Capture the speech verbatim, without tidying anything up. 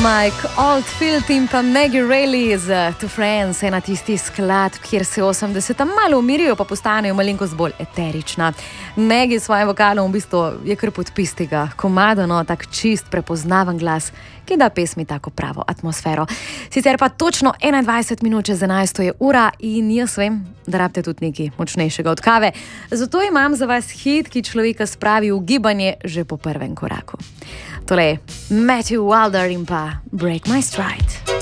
Mike Oldfield in pa Maggie Reilly z To Friends, ena tistih skladb, kjer se osemdeseta malo umirijo, pa postanejo malenkost bolj eterična. Maggie s svojim vokalom v bistvu je kar podpis tega komada, no, tak čist, prepoznaven glas, ki da pesmi tako pravo atmosfero. Sicer pa točno enaindvajset minut čez enajsto je ura in jaz vem, da rabite tudi nekaj močnejšega od kave. Zato imam za vas hit, ki človeka spravi v gibanje že po prvem koraku. Torej, Matthew Wilder in pa Break My Stride.